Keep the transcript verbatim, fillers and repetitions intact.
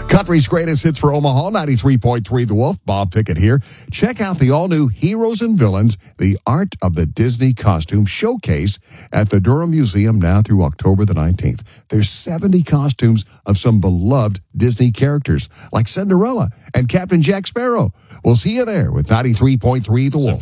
Country's greatest hits for Omaha, ninety-three point three The Wolf. Bob Pickett here. Check out the all-new Heroes and Villains, the Art of the Disney Costume Showcase at the Durham Museum now through October the nineteenth. There's seventy costumes of some beloved Disney characters like Cinderella and Captain Jack Sparrow. We'll see you there with ninety-three point three The Wolf.